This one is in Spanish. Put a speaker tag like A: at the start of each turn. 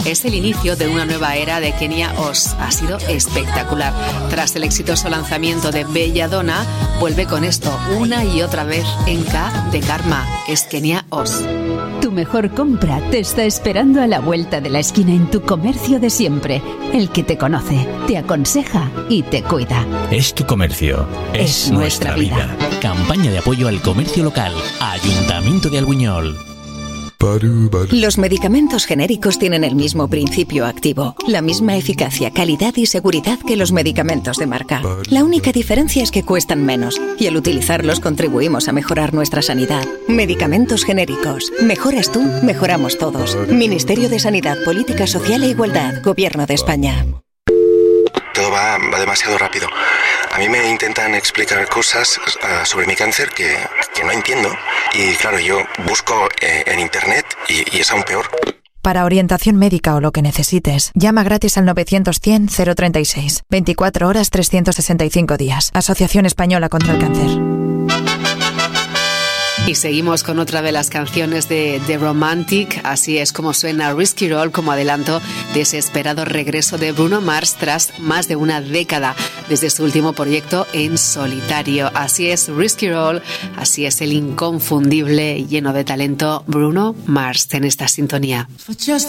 A: Es el inicio de una nueva era de Kenia Oz. Ha sido espectacular. Tras el exitoso lanzamiento de Belladonna, vuelve con esto una y otra vez en K de Karma. Es Kenia Oz.
B: Tu mejor compra te está esperando a la vuelta de la esquina en tu comercio de siempre. El que te conoce, te aconseja y te cuida.
C: Es tu comercio. Es nuestra vida.
D: Campaña de apoyo al comercio local. Ayuntamiento de Albuñol.
E: Los medicamentos genéricos tienen el mismo principio activo, la misma eficacia, calidad y seguridad que los medicamentos de marca. La única diferencia es que cuestan menos y al utilizarlos contribuimos a mejorar nuestra sanidad. Medicamentos genéricos. Mejoras tú, mejoramos todos. Ministerio de Sanidad, Política Social e Igualdad, Gobierno de España.
F: Todo va demasiado rápido. A mí me intentan explicar cosas sobre mi cáncer que no entiendo. Y claro, yo busco en internet y es aún peor.
G: Para orientación médica o lo que necesites, llama gratis al 900-100-036. 24 horas, 365 días. Asociación Española contra el Cáncer.
A: Y seguimos con otra de las canciones de The Romantic. Así es como suena Risky Roll como adelanto de ese esperado regreso de Bruno Mars tras más de una década desde su último proyecto en solitario. Así es Risky Roll, así es el inconfundible y lleno de talento Bruno Mars en esta sintonía.
H: For just